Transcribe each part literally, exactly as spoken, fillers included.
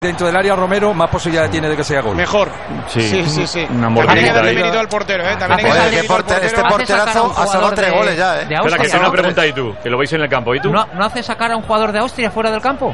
dentro del área Romero, más posibilidad tiene de que sea gol. Mejor. Sí, sí, sí. sí. Una También hay que darle ahí. mérito al portero, ¿eh? También hay que Oye, darle qué mérito al porte- portero. este porterazo ha salvado tres goles ya, ¿eh? Espera, que tiene una pregunta ahí tú, que lo veis en el campo. ¿Y tú? ¿No, ¿No hace sacar a un jugador de Austria fuera del campo?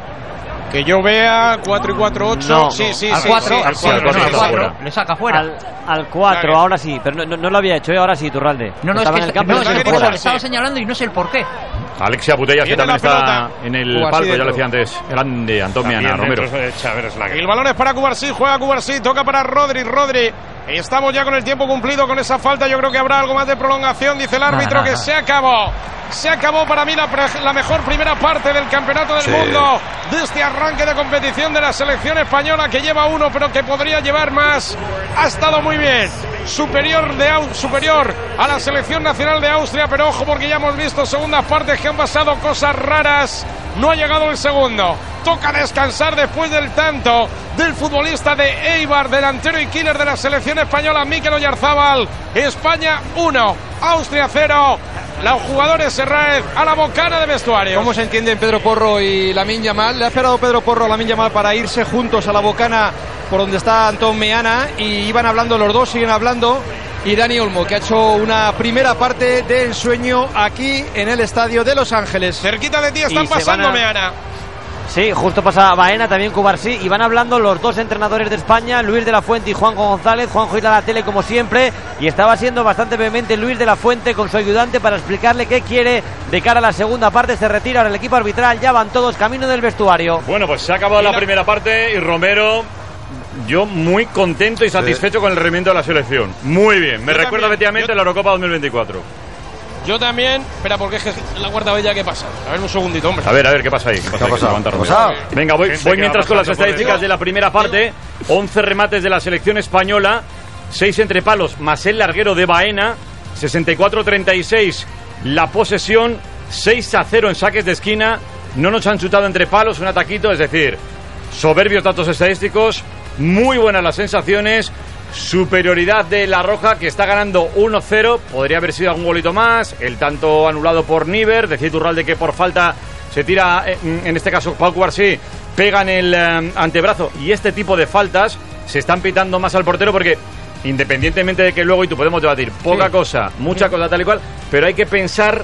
Que yo vea cuatro y cuatro, ocho. No, sí, sí, al sí. cuatro, sí, al sí, cuatro, cuatro, no, al no, cuatro, fuera. le saca fuera. Al, al cuatro, Claro. ahora sí, pero no, no, no lo había hecho, ¿eh? Ahora sí, Turralde. No, no, es Estaba que, en el campo no, y es no que se por eso fuera. le estaba señalando y no sé el por qué. Alexia Putellas, que Viene también la está pelota. en el Cubarsí palco, ya lo dentro. decía antes. Grande, Antón Meana, También Romero. dentro de Chávez Slager. El balón es para Cubarsí, juega Cubarsí, toca para Rodri, Rodri. Estamos ya con el tiempo cumplido con esa falta. Yo creo que habrá algo más de prolongación, dice el árbitro, que se acabó. Se acabó para mí la, pre- la mejor primera parte del campeonato del Sí. mundo, de este arranque de competición de la selección española, que lleva uno pero que podría llevar más. Ha estado muy bien, superior, de, Au- superior a la selección nacional de Austria, pero ojo porque ya hemos visto segundas partes que han pasado cosas raras. No ha llegado el segundo. Toca descansar después del tanto del futbolista de Eibar, delantero y killer de la selección española, Mikel Oyarzábal. España uno, Austria cero. Los jugadores Serraez a la bocana de vestuario. ¿Cómo se entienden Pedro Porro y Lamine Yamal? Le ha esperado Pedro Porro a Lamine Yamal para irse juntos a la bocana por donde está Antón Meana, y iban hablando los dos, siguen hablando. Y Dani Olmo, que ha hecho una primera parte de ensueño aquí en el estadio de Los Ángeles. Cerquita de ti están Y se pasando, van a- Meana. Sí, justo pasa Baena, también Cubarsí, y van hablando los dos entrenadores de España, Luis de la Fuente y Juanjo González. Juanjo irá a la tele como siempre, y estaba siendo bastante vehemente Luis de la Fuente con su ayudante para explicarle qué quiere de cara a la segunda parte. Se retira ahora el equipo arbitral, ya van todos camino del vestuario. Bueno, pues se ha acabado Y la la- primera parte y Romero, yo muy contento y satisfecho con el rendimiento de la selección. Muy bien, me Yo recuerda también, efectivamente yo- a la Eurocopa dos mil veinticuatro. Yo también. Espera, porque es que es la cuarta vez ya que pasa. A ver, un segundito, hombre. A ver, a ver, ¿qué pasa ahí? ¿Qué pasa ¿Qué ha ahí? Que se pasado? levanta ¿Qué ha Romero. pasado? Venga, voy, Gente voy que mientras va con las pasando por estadísticas el- de la primera parte. once remates de la selección española, seis entre palos, más el larguero de Baena, sesenta y cuatro treinta y seis la posesión, seis a cero en saques de esquina, no nos han chutado entre palos, un ataquito, es decir, soberbios datos estadísticos, muy buenas las sensaciones. Superioridad de La Roja, que está ganando uno cero. Podría haber sido algún golito más. El tanto anulado por Níver. Decía Turralde que por falta se tira, en, en este caso Pau Cubarsí, pega en el eh, antebrazo. Y este tipo de faltas se están pitando más al portero porque, independientemente de que luego, y tú podemos debatir, poca Sí. cosa, mucha cosa tal y cual, pero hay que pensar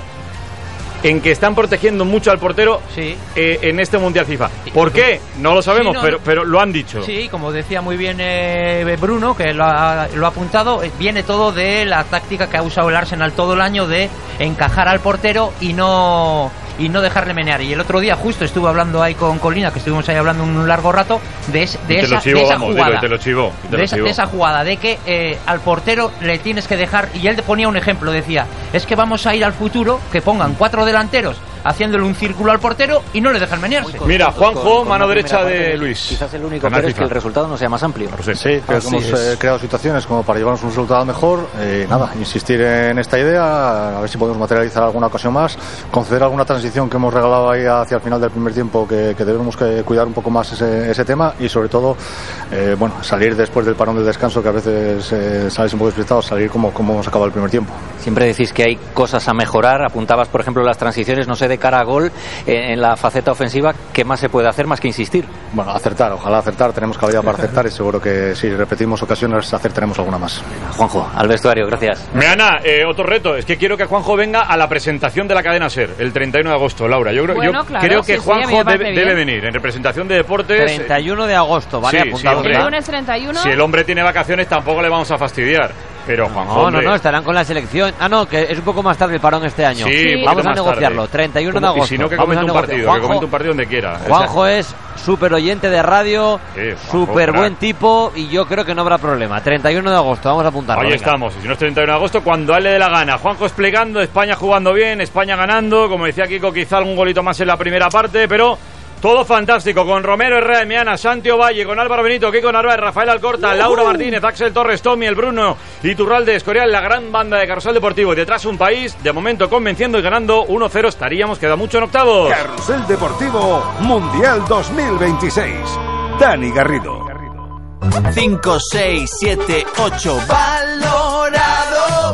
en que están protegiendo mucho al portero Sí. eh, en este Mundial FIFA. ¿Por qué? No lo sabemos, Sí, no, pero, no. pero lo han dicho. Sí, como decía muy bien eh, Bruno, que lo ha, lo ha apuntado, eh, viene todo de la táctica que ha usado el Arsenal todo el año de encajar al portero y no y no dejarle menear. Y el otro día justo estuve hablando ahí con Colina, que estuvimos ahí hablando un largo rato, de, es- de, Y te esa, lo chivo, de esa vamos, jugada. dilo, te lo chivo, te de, lo esa, chivo. de esa jugada, de que eh, al portero le tienes que dejar, y él ponía un ejemplo, decía, es que vamos a ir al futuro, que pongan cuatro delanteros haciéndole un círculo al portero y no le dejan menearse. Mira, Juanjo, Con- con mano una derecha primera de parte, Luis. Quizás el único, Canal pero es FIFA. que el resultado no sea más amplio. No sé. Sí, creo Así que hemos es. eh, creado situaciones como para llevarnos un resultado mejor. Eh, nada, insistir en esta idea, a ver si podemos materializar alguna ocasión más, conceder alguna transición que hemos regalado ahí hacia el final del primer tiempo, que, que debemos que cuidar un poco más ese, ese tema, y sobre todo, eh, bueno, salir después del parón del descanso, que a veces eh, sales un poco despistado, salir como, como hemos acabado el primer tiempo. Siempre decís que hay cosas a mejorar. Apuntabas, por ejemplo, las transiciones, no sé, de cara a gol, eh, en la faceta ofensiva. ¿Qué más se puede hacer más que insistir? Bueno, acertar, ojalá acertar, tenemos capacidad para acertar, y seguro que si repetimos ocasiones acertaremos alguna más. Juanjo, al vestuario, gracias. Meana, eh, otro reto, es que quiero que Juanjo venga a la presentación de la cadena SER el treinta y uno de agosto, Laura. Yo creo, Bueno, yo claro, creo que sí, sí, a mí Juanjo me parece debe, bien. debe venir en representación de deportes. treinta y uno de agosto, ¿vale? Sí, Apuntado. sí, hombre. El ¿verdad? lunes treinta y uno. Si el hombre tiene vacaciones tampoco le vamos a fastidiar. Pero Juanjo, No, no, hombre, no, estarán con la selección. Ah, no, que es un poco más tarde el parón este año. Sí, Sí. un poquito Vamos a más negociarlo, tarde. treinta y uno de Como- agosto. Y si no, que Vamos a comente un negociar. partido, que Juanjo- comente un partido donde quiera. Juanjo es súper oyente de radio, Sí, Juanjo, súper crack. buen tipo, y yo creo que no habrá problema. treinta y uno de agosto, vamos a apuntarlo. Ahí venga. estamos, y si no es treinta y uno de agosto, cuando a él le dé la gana. Juanjo explicando, España jugando bien, España ganando, como decía Kiko, quizá algún golito más en la primera parte, pero todo fantástico, con Romero, Herrera de Meana, Santi Ovalle, con Álvaro Benito, Kiko Narváez, Rafael Alcorta, Laura Martínez, Axel Torres, Tommy, el Bruno y Turralde Escorial, la gran banda de Carrusel Deportivo. Y detrás un país, de momento convenciendo y ganando uno cero, estaríamos, queda mucho en octavos. Carrusel Deportivo Mundial dos mil veintiséis. Dani Garrido. cinco, seis, siete, ocho. Valorado.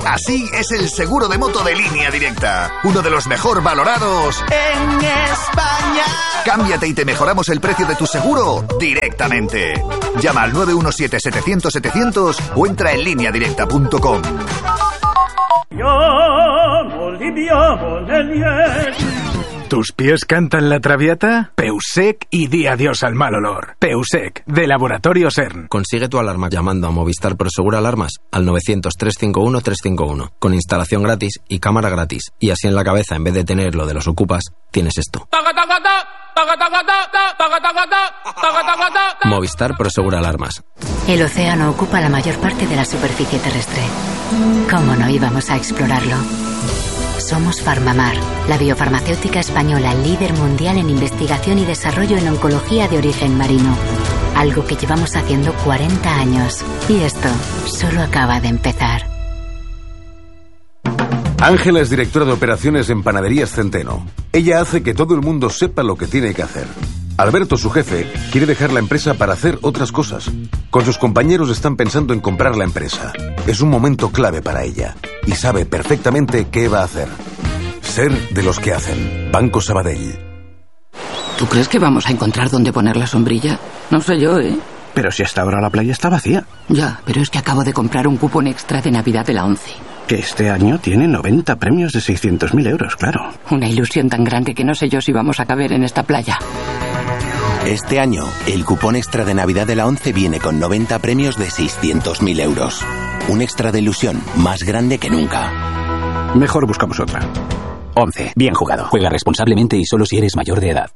Así es el seguro de moto de Línea Directa, uno de los mejor valorados en España. Cámbiate y te mejoramos el precio de tu seguro directamente. Llama al nueve uno siete, setecientos, setecientos o entra en línea directa punto com. ¿Tus pies cantan la traviata? Peusec y di adiós al mal olor. Peusec, de Laboratorio CERN. Consigue tu alarma llamando a Movistar Prosegur Alarmas al novecientos, trescientos cincuenta y uno, trescientos cincuenta y uno, con instalación gratis y cámara gratis. Y así en la cabeza, en vez de tener lo de los ocupas, tienes esto. Movistar Prosegur Alarmas. El océano ocupa la mayor parte de la superficie terrestre. ¿Cómo no íbamos a explorarlo? Somos Farmamar, la biofarmacéutica española líder mundial en investigación y desarrollo en oncología de origen marino. Algo que llevamos haciendo cuarenta años. Y esto solo acaba de empezar. Ángela es directora de operaciones en Panaderías Centeno. Ella hace que todo el mundo sepa lo que tiene que hacer. Alberto, su jefe, quiere dejar la empresa para hacer otras cosas. Con sus compañeros están pensando en comprar la empresa. Es un momento clave para ella y sabe perfectamente qué va a hacer. Ser de los que hacen. Banco Sabadell. ¿Tú crees que vamos a encontrar dónde poner la sombrilla? No sé yo, ¿eh? Pero si hasta ahora la playa está vacía. Ya, pero es que acabo de comprar un cupón extra de Navidad de la ONCE. Que este año tiene noventa premios de seiscientos mil euros, claro. Una ilusión tan grande que no sé yo si vamos a caber en esta playa. Este año, el cupón extra de Navidad de la ONCE viene con noventa premios de seiscientos mil euros. Un extra de ilusión más grande que nunca. Mejor buscamos otra. ONCE. Bien jugado. Juega responsablemente y solo si eres mayor de edad.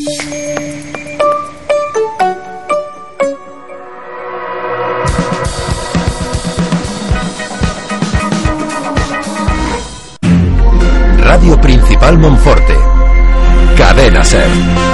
Radio Principal Monforte. Cadena SER.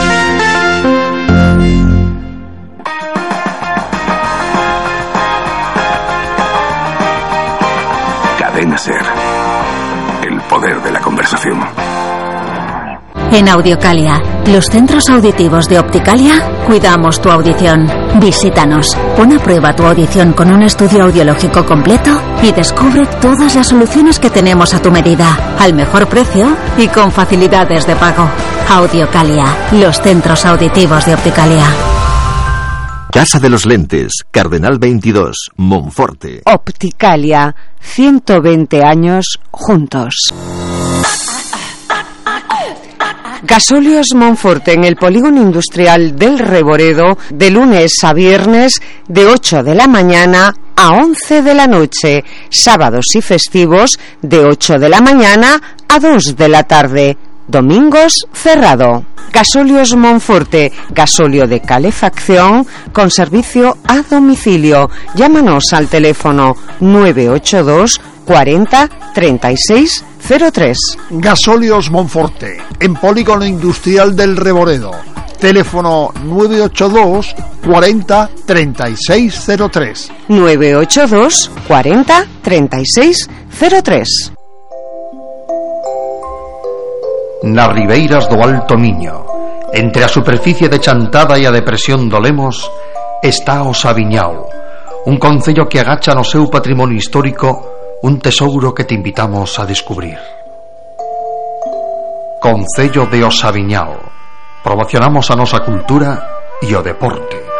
Cadena SER. El poder de la conversación. En Audiocalia, los centros auditivos de Opticalia, cuidamos tu audición. Visítanos, pon a prueba tu audición con un estudio audiológico completo y descubre todas las soluciones que tenemos a tu medida, al mejor precio y con facilidades de pago. Audiocalia, los centros auditivos de Opticalia. Casa de los Lentes, Cardenal veintidós, Monforte. Opticalia, ciento veinte años juntos. Gasóleos Monforte en el polígono industrial del Reboredo, de lunes a viernes de ocho de la mañana a once de la noche, sábados y festivos de ocho de la mañana a dos de la tarde, domingos cerrado. Gasóleos Monforte, gasóleo de calefacción con servicio a domicilio. Llámanos al teléfono nueve ocho dos cuarenta treinta y seis cero tres. Gasóleos Monforte, en polígono industrial del Reboredo. Teléfono nueve ocho dos cuarenta treinta y seis cero tres. nueve ocho dos cuarenta treinta y seis cero tres. Nas ribeiras do Alto Miño, entre a superficie de Chantada e a depresión do Lemos, está o Sabiñao, un concello que agacha no seu patrimonio histórico un tesouro que te invitamos a descubrir. Concello de O Sabiñao. Promocionamos a nosa cultura e o deporte.